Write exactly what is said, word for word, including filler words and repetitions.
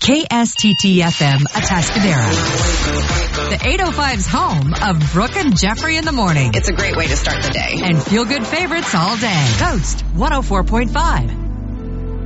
K S T T F M Atascadero. The eight oh five's home of Brooke and Jeffrey in the morning. It's a great way to start the day. And feel-good favorites all day. Coast one oh four point five.